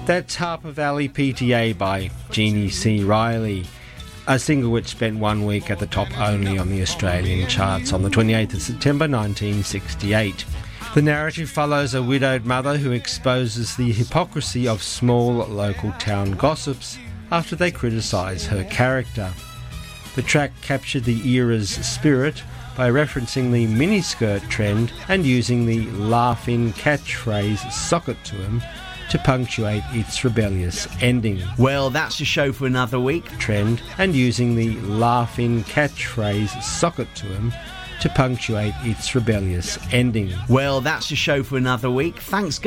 That's Harper Valley PTA by Jeannie C. Riley, a single which spent 1 week at the top only on the Australian charts on the 28th of September 1968. The narrative follows a widowed mother who exposes the hypocrisy of small local town gossips after they criticise her character. The track captured the era's spirit by referencing the miniskirt trend and using the laugh-in catchphrase "sock it to 'em" to punctuate its rebellious ending. Well, that's the show for another week. Trend and using the laugh-in catchphrase "sock it to 'em" to punctuate its rebellious ending. Well, that's the show for another week. Thanks.